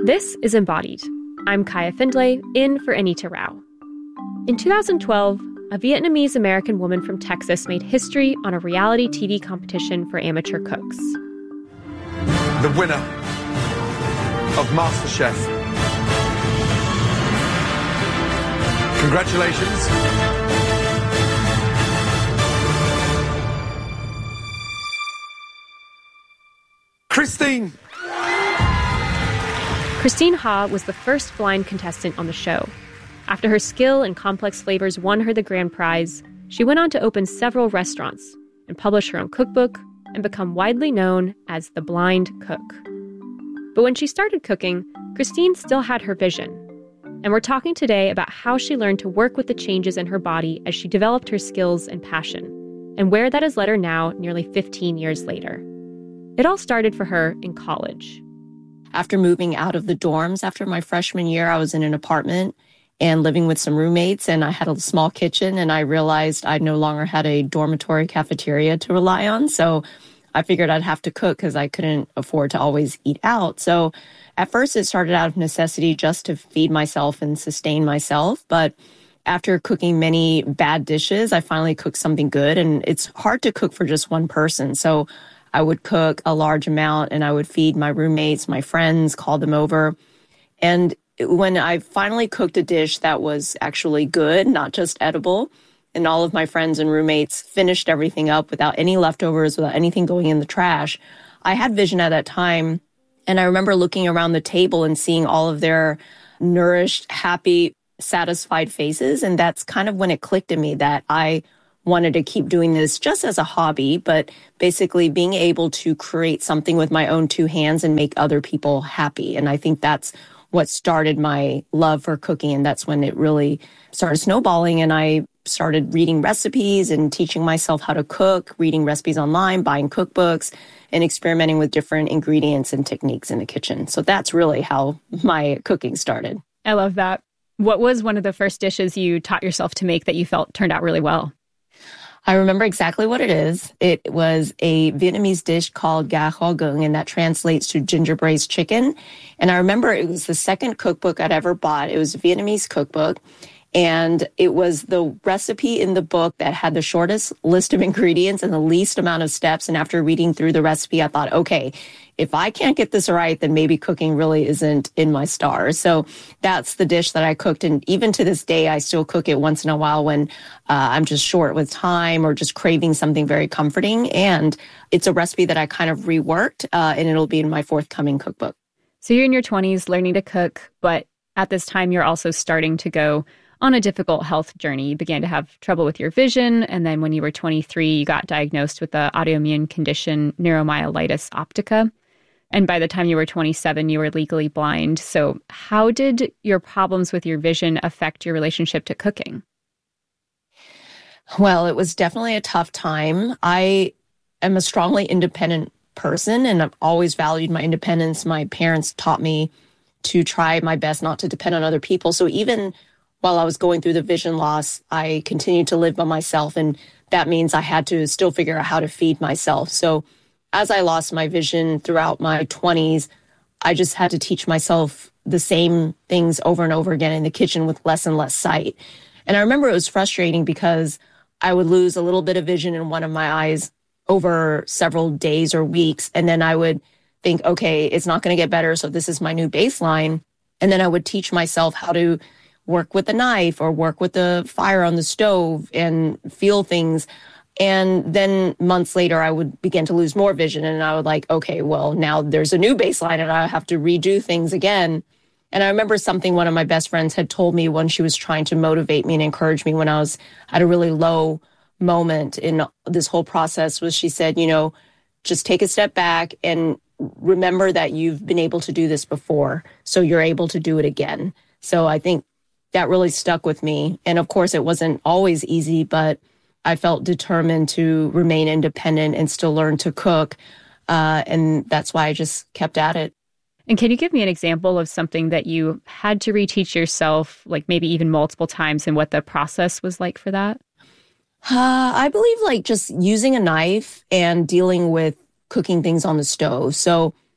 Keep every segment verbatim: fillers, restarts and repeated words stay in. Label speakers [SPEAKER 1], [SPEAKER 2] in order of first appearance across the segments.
[SPEAKER 1] This is Embodied. I'm Kaya Findlay, in for Anita Rao. In two thousand twelve, a Vietnamese-American woman from Texas made history on a reality T V competition for amateur cooks.
[SPEAKER 2] The winner of MasterChef. Congratulations. Christine.
[SPEAKER 1] Christine Ha was the first blind contestant on the show. After her skill and complex flavors won her the grand prize, she went on to open several restaurants and publish her own cookbook and become widely known as the Blind Cook. But when she started cooking, Christine still had her vision. And we're talking today about how she learned to work with the changes in her body as she developed her skills and passion, and where that has led her now nearly fifteen years later. It all started for her in college.
[SPEAKER 3] After moving out of the dorms after my freshman year, I was in an apartment and living with some roommates, and I had a small kitchen, and I realized I no longer had a dormitory cafeteria to rely on. So I figured I'd have to cook because I couldn't afford to always eat out. So at first it started out of necessity just to feed myself and sustain myself. But after cooking many bad dishes, I finally cooked something good, and it's hard to cook for just one person. So I would cook a large amount and I would feed my roommates, my friends, call them over. And when I finally cooked a dish that was actually good, not just edible, and all of my friends and roommates finished everything up without any leftovers, without anything going in the trash, I had vision at that time. And I remember looking around the table and seeing all of their nourished, happy, satisfied faces. And that's kind of when it clicked to me that I wanted to keep doing this just as a hobby, but basically being able to create something with my own two hands and make other people happy. And I think that's what started my love for cooking. And that's when it really started snowballing. And I started reading recipes and teaching myself how to cook, reading recipes online, buying cookbooks, and experimenting with different ingredients and techniques in the kitchen. So that's really how my cooking started.
[SPEAKER 1] I love that. What was one of the first dishes you taught yourself to make that you felt turned out really well?
[SPEAKER 3] I remember exactly what it is. It was a Vietnamese dish called gà kho gung, and that translates to ginger braised chicken. And I remember it was the second cookbook I'd ever bought. It was a Vietnamese cookbook, and it was the recipe in the book that had the shortest list of ingredients and the least amount of steps. And after reading through the recipe, I thought, okay, if I can't get this right, then maybe cooking really isn't in my stars. So that's the dish that I cooked. And even to this day, I still cook it once in a while when uh, I'm just short with time or just craving something very comforting. And it's a recipe that I kind of reworked, uh, and it'll be in my forthcoming cookbook.
[SPEAKER 1] So you're in your twenties learning to cook, but at this time, you're also starting to go on a difficult health journey. You began to have trouble with your vision. And then when you were twenty-three, you got diagnosed with the autoimmune condition neuromyelitis optica. And by the time you were twenty-seven, you were legally blind. So how did your problems with your vision affect your relationship to cooking?
[SPEAKER 3] Well, it was definitely a tough time. I am a strongly independent person, and I've always valued my independence. My parents taught me to try my best not to depend on other people. So even while I was going through the vision loss, I continued to live by myself, and that means I had to still figure out how to feed myself. So as I lost my vision throughout my twenties, I just had to teach myself the same things over and over again in the kitchen with less and less sight. And I remember it was frustrating because I would lose a little bit of vision in one of my eyes over several days or weeks, and then I would think, okay, it's not going to get better, so this is my new baseline. And then I would teach myself how to work with a knife or work with the fire on the stove and feel things. And then months later, I would begin to lose more vision. And I would like, okay, well, now there's a new baseline and I have to redo things again. And I remember something one of my best friends had told me when she was trying to motivate me and encourage me when I was at a really low moment in this whole process was she said, you know, just take a step back and remember that you've been able to do this before, so you're able to do it again. So I think that really stuck with me. And of course, it wasn't always easy, but I felt determined to remain independent and still learn to cook. Uh, and that's why I just kept at it.
[SPEAKER 1] And can you give me an example of something that you had to reteach yourself, like maybe even multiple times, and what the process was like for that?
[SPEAKER 3] Uh, I believe like just using a knife and dealing with cooking things on the stove. So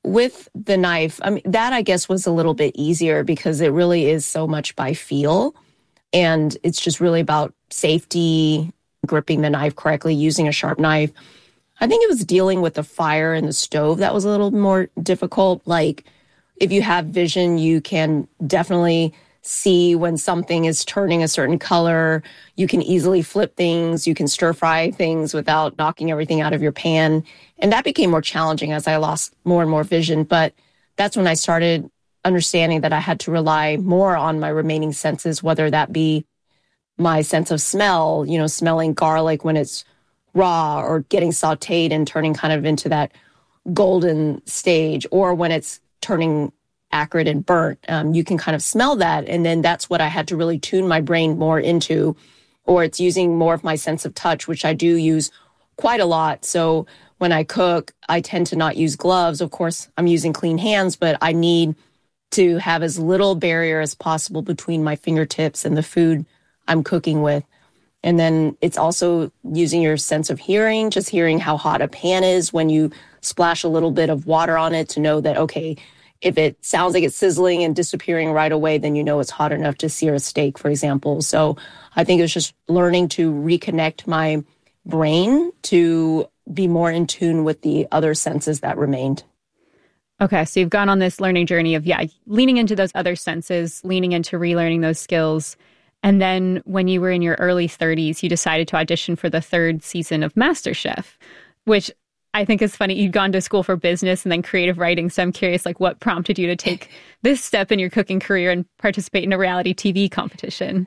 [SPEAKER 3] with the knife, I mean, that I guess was a little bit easier because it really is so much by feel. And it's just really about safety, gripping the knife correctly, using a sharp knife. I think it was dealing with the fire in the stove that was a little more difficult. Like, if you have vision, you can definitely see when something is turning a certain color. You can easily flip things. You can stir fry things without knocking everything out of your pan. And that became more challenging as I lost more and more vision. But that's when I started understanding that I had to rely more on my remaining senses, whether that be my sense of smell, you know, smelling garlic when it's raw or getting sauteed and turning kind of into that golden stage, or when it's turning acrid and burnt. Um, you can kind of smell that. And then that's what I had to really tune my brain more into, or it's using more of my sense of touch, which I do use quite a lot. So when I cook, I tend to not use gloves. Of course, I'm using clean hands, but I need to have as little barrier as possible between my fingertips and the food I'm cooking with. And then it's also using your sense of hearing, just hearing how hot a pan is when you splash a little bit of water on it to know that, okay, if it sounds like it's sizzling and disappearing right away, then you know it's hot enough to sear a steak, for example. So I think it was just learning to reconnect my brain to be more in tune with the other senses that remained.
[SPEAKER 1] Okay, so you've gone on this learning journey of, yeah, leaning into those other senses, leaning into relearning those skills. And then when you were in your early thirties, you decided to audition for the third season of MasterChef, which I think is funny. You'd gone to school for business and then creative writing. So I'm curious, like, what prompted you to take this step in your cooking career and participate in a reality T V competition?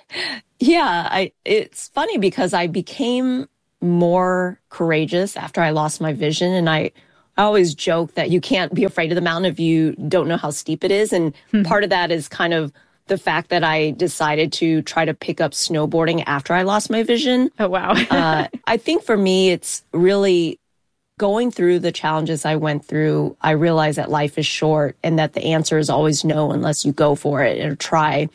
[SPEAKER 3] Yeah, I, it's funny because I became more courageous after I lost my vision. And I, I always joke that you can't be afraid of the mountain if you don't know how steep it is. And mm-hmm. part of that is kind of the fact that I decided to try to pick up snowboarding after I lost my vision.
[SPEAKER 1] Oh, wow.
[SPEAKER 3] uh, I think for me, it's really going through the challenges I went through. I realized that life is short and that the answer is always no unless you go for it or try.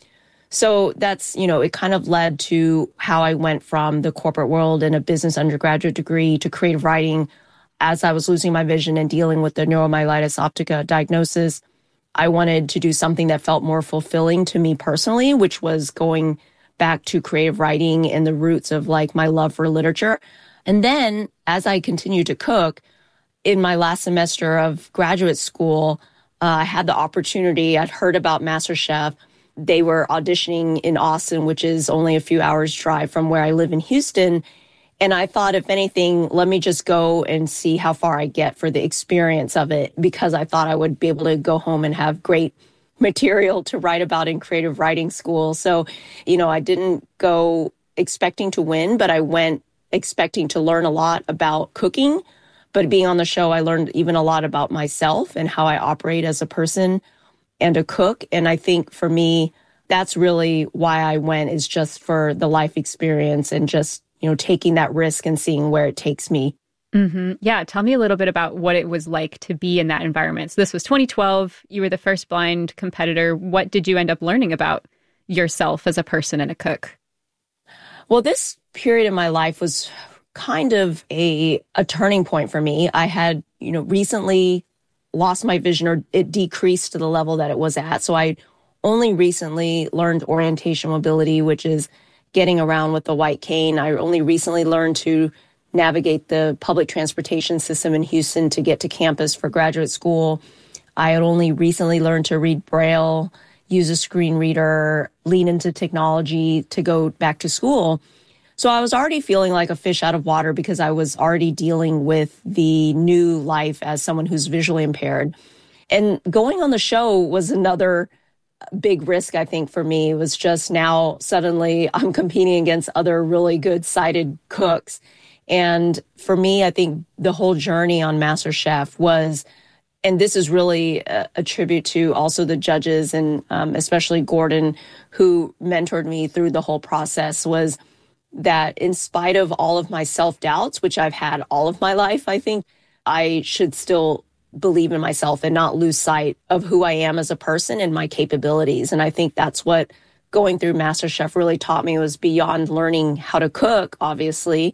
[SPEAKER 3] So that's, you know, it kind of led to how I went from the corporate world and a business undergraduate degree to creative writing. As I was losing my vision and dealing with the neuromyelitis optica diagnosis, I wanted to do something that felt more fulfilling to me personally, which was going back to creative writing and the roots of like my love for literature. And then as I continued to cook, in my last semester of graduate school, uh, I had the opportunity. I'd heard about MasterChef. They were auditioning in Austin, which is only a few hours drive from where I live in Houston. And I thought, if anything, let me just go and see how far I get for the experience of it, because I thought I would be able to go home and have great material to write about in creative writing school. So, you know, I didn't go expecting to win, but I went expecting to learn a lot about cooking. But being on the show, I learned even a lot about myself and how I operate as a person and a cook. And I think for me, that's really why I went, is just for the life experience and just, you know, taking that risk and seeing where it takes me.
[SPEAKER 1] Mm-hmm. Yeah. Tell me a little bit about what it was like to be in that environment. So this was twenty twelve. You were the first blind competitor. What did you end up learning about yourself as a person and a cook?
[SPEAKER 3] Well, this period in my life was kind of a, a turning point for me. I had, you know, recently lost my vision, or it decreased to the level that it was at. So I only recently learned orientation mobility, which is getting around with the white cane. I only recently learned to navigate the public transportation system in Houston to get to campus for graduate school. I had only recently learned to read Braille, use a screen reader, lean into technology to go back to school. So I was already feeling like a fish out of water because I was already dealing with the new life as someone who's visually impaired. And going on the show was another big risk, I think, for me. It was just now suddenly I'm competing against other really good sighted cooks. And for me, I think the whole journey on MasterChef was, and this is really a, a tribute to also the judges and um, especially Gordon, who mentored me through the whole process, was that in spite of all of my self-doubts, which I've had all of my life, I think I should still believe in myself and not lose sight of who I am as a person and my capabilities. And I think that's what going through MasterChef really taught me, was beyond learning how to cook, obviously.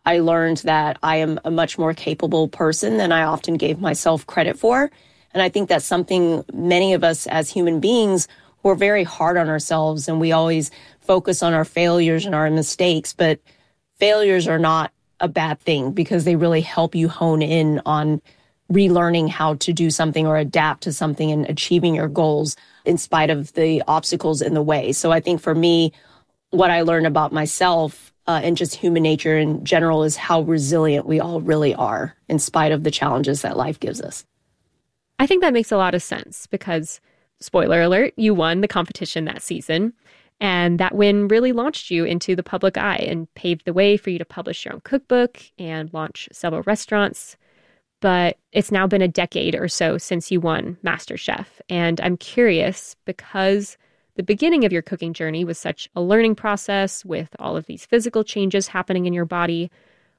[SPEAKER 3] I learned that I am a much more capable person than I often gave myself credit for. And I think that's something many of us as human beings, we're very hard on ourselves and we always focus on our failures and our mistakes. But failures are not a bad thing because they really help you hone in on relearning how to do something or adapt to something and achieving your goals in spite of the obstacles in the way. So I think for me, what I learned about myself uh, and just human nature in general is how resilient we all really are in spite of the challenges that life gives us.
[SPEAKER 1] I think that makes a lot of sense because, spoiler alert, you won the competition that season. And that win really launched you into the public eye and paved the way for you to publish your own cookbook and launch several restaurants. But it's now been a decade or so since you won MasterChef. And I'm curious, because the beginning of your cooking journey was such a learning process with all of these physical changes happening in your body,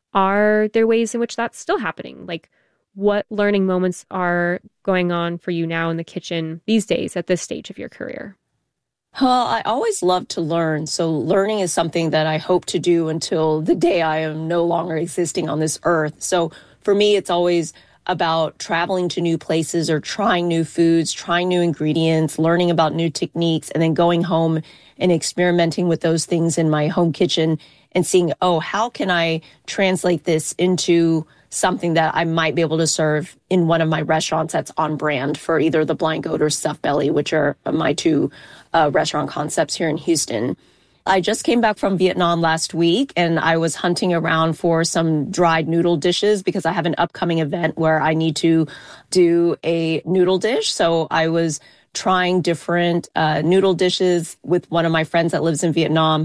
[SPEAKER 1] are there ways in which that's still happening? Like, what learning moments are going on for you now in the kitchen these days at this stage of your career?
[SPEAKER 3] Well, I always love to learn. So learning is something that I hope to do until the day I am no longer existing on this earth. So for me, it's always about traveling to new places or trying new foods, trying new ingredients, learning about new techniques, and then going home and experimenting with those things in my home kitchen and seeing, oh, how can I translate this into something that I might be able to serve in one of my restaurants that's on brand for either the Blind Goat or Stuffed Belly, which are my two uh, restaurant concepts here in Houston. I just came back from Vietnam last week and I was hunting around for some dried noodle dishes because I have an upcoming event where I need to do a noodle dish. So I was trying different uh, noodle dishes with one of my friends that lives in Vietnam.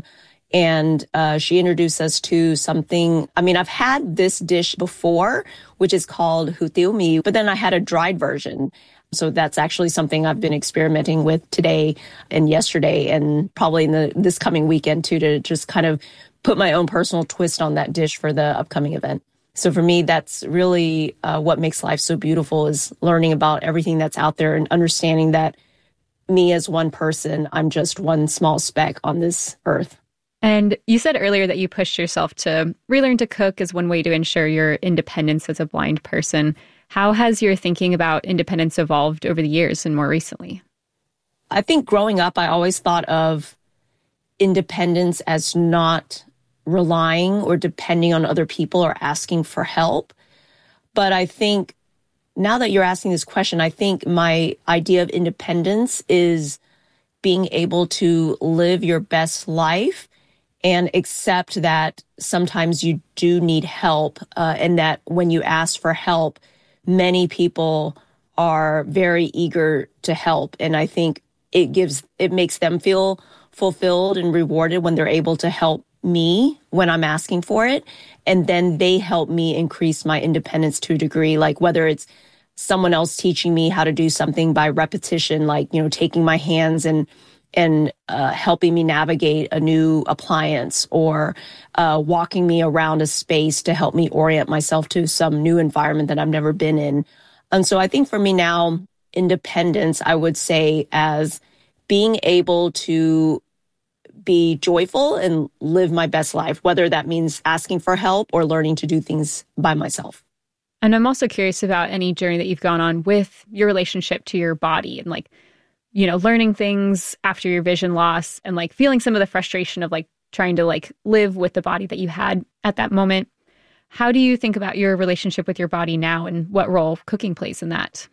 [SPEAKER 3] And uh, she introduced us to something. I mean, I've had this dish before, which is called hủ tiếu mì, but then I had a dried version. So that's actually something I've been experimenting with today and yesterday and probably in the this coming weekend too, to just kind of put my own personal twist on that dish for the upcoming event. So for me, that's really uh, what makes life so beautiful, is learning about everything that's out there and understanding that me as one person, I'm just one small speck on this earth.
[SPEAKER 4] And you said earlier that you pushed yourself to relearn to cook as one way to ensure your independence as a blind person. How has your thinking about independence evolved over the years and more recently?
[SPEAKER 3] I think growing up, I always thought of independence as not relying or depending on other people or asking for help. But I think now that you're asking this question, I think my idea of independence is being able to live your best life and accept that sometimes you do need help, uh, and that when you ask for help, many people are very eager to help. And I think it gives, it makes them feel fulfilled and rewarded when they're able to help me when I'm asking for it. And then they help me increase my independence to a degree, like whether it's someone else teaching me how to do something by repetition, like, you know, taking my hands and and uh, helping me navigate a new appliance, or uh, walking me around a space to help me orient myself to some new environment that I've never been in. And so I think for me now, independence, I would say, as being able to be joyful and live my best life, whether that means asking for help or learning to do things by myself.
[SPEAKER 4] And I'm also curious about any journey that you've gone on with your relationship to your body and, like, you know, learning things after your vision loss and like feeling some of the frustration of like trying to like live with the body that you had at that moment. How do you think about your relationship with your body now and what role cooking plays in that?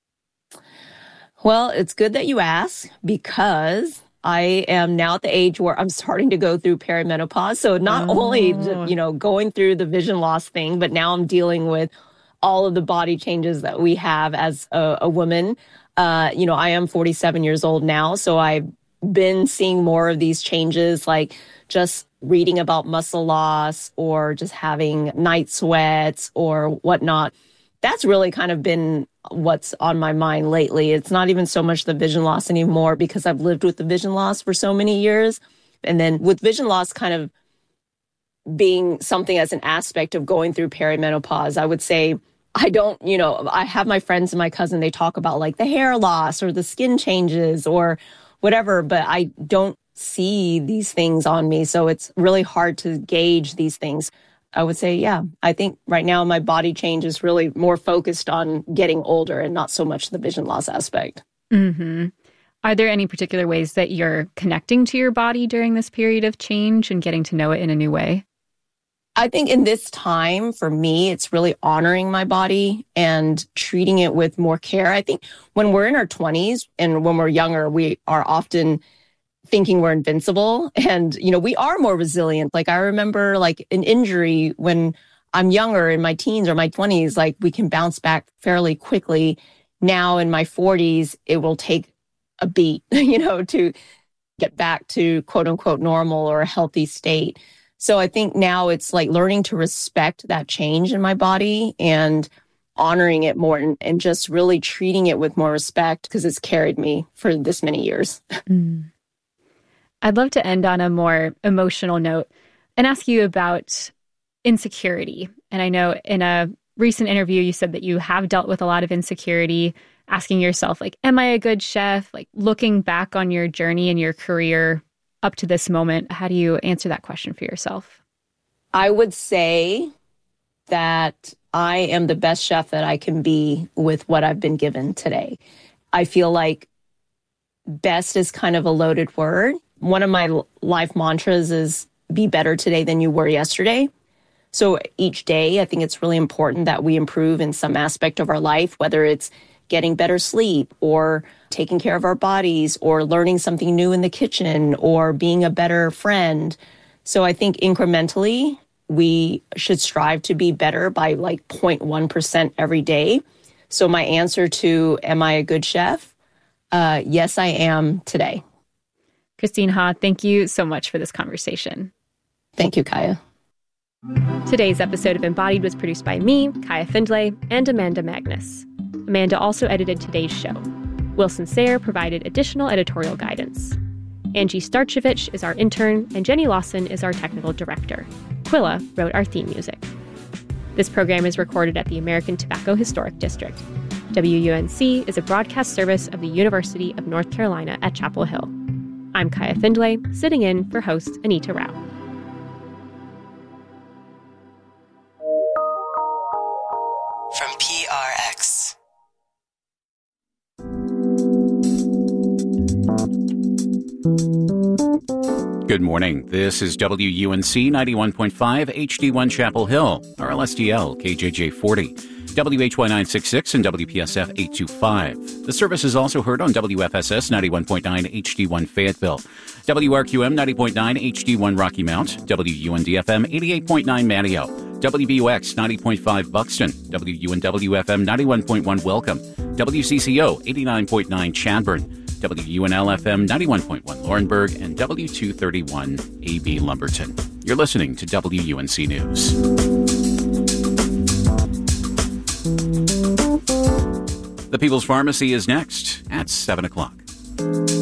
[SPEAKER 3] Well, it's good that you ask, because I am now at the age where I'm starting to go through perimenopause. So not oh. only, you know, going through the vision loss thing, but now I'm dealing with all of the body changes that we have as a, a woman. Uh, you know, I am forty-seven years old now, so I've been seeing more of these changes, like just reading about muscle loss or just having night sweats or whatnot. That's really kind of been what's on my mind lately. It's not even so much the vision loss anymore, because I've lived with the vision loss for so many years. And then with vision loss kind of being something as an aspect of going through perimenopause, I would say I don't, you know, I have my friends and my cousin, they talk about like the hair loss or the skin changes or whatever, but I don't see these things on me. So it's really hard to gauge these things. I would say, yeah, I think right now my body change is really more focused on getting older and not so much the vision loss aspect.
[SPEAKER 4] Mm-hmm. Are there any particular ways that you're connecting to your body during this period of change and getting to know it in a new way?
[SPEAKER 3] I think in this time, for me, it's really honoring my body and treating it with more care. I think when we're in our twenties and when we're younger, we are often thinking we're invincible. And, you know, we are more resilient. Like I remember like an injury when I'm younger in my teens or my twenties, like we can bounce back fairly quickly. Now in my forties, it will take a beat, you know, to get back to quote unquote normal or a healthy state. So I think now it's like learning to respect that change in my body and honoring it more and, and just really treating it with more respect because it's carried me for this many years.
[SPEAKER 4] Mm. I'd love to end on a more emotional note and ask you about insecurity. And I know in a recent interview, you said that you have dealt with a lot of insecurity, asking yourself, like, am I a good chef? Like looking back on your journey and your career up to this moment, how do you answer that question for yourself?
[SPEAKER 3] I would say that I am the best chef that I can be with what I've been given today. I feel like best is kind of a loaded word. One of my life mantras is be better today than you were yesterday. So each day, I think it's really important that we improve in some aspect of our life, whether it's getting better sleep or taking care of our bodies or learning something new in the kitchen or being a better friend. So I think incrementally, we should strive to be better by like zero point one percent every day. So my answer to, am I a good chef? Uh, yes, I am today.
[SPEAKER 4] Christine Ha, thank you so much for this conversation.
[SPEAKER 3] Thank you, Kaya.
[SPEAKER 1] Today's episode of Embodied was produced by me, Kaya Findlay, and Amanda Magnus. Amanda also edited today's show. Wilson Sayre provided additional editorial guidance. Angie Starchevich is our intern, and Jenny Lawson is our technical director. Quilla wrote our theme music. This program is recorded at the American Tobacco Historic District. W U N C is a broadcast service of the University of North Carolina at Chapel Hill. I'm Kaya Findlay, sitting in for host Anita Rao.
[SPEAKER 5] From P R X.
[SPEAKER 6] Good morning. This is W U N C ninety-one point five H D one Chapel Hill, R L S D L, K J J forty, W H Y nine sixty-six, and W P S F eight twenty-five. The service is also heard on W F S S ninety-one point nine H D one Fayetteville, W R Q M ninety point nine H D one Rocky Mount, W U N D F M eighty-eight point nine Manteo, W B U X ninety point five Buxton, W U N W F M ninety-one point one Welcome, W C C O eighty-nine point nine Chadbourne, W U N L F M ninety-one point one Laurinburg, and W two thirty-one A B Lumberton. You're listening to W U N C News. The People's Pharmacy is next at seven o'clock.